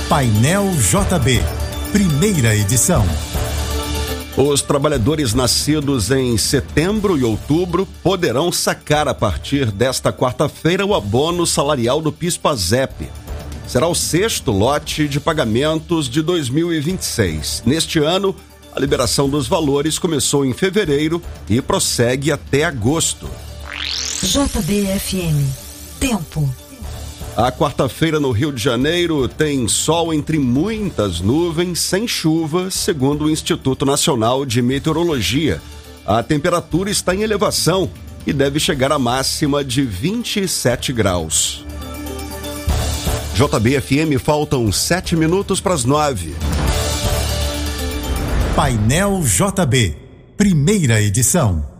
Painel JB, primeira edição. Os trabalhadores nascidos em setembro e outubro poderão sacar a partir desta quarta-feira o abono salarial do PIS/PASEP. Será o sexto lote de pagamentos de 2026. Neste ano, a liberação dos valores começou em fevereiro e prossegue até agosto. JBFM. Tempo. A quarta-feira no Rio de Janeiro tem sol entre muitas nuvens, sem chuva, segundo o Instituto Nacional de Meteorologia. A temperatura está em elevação e deve chegar à máxima de 27 graus. JBFM, faltam 7 minutos para as 9. Painel JB, primeira edição.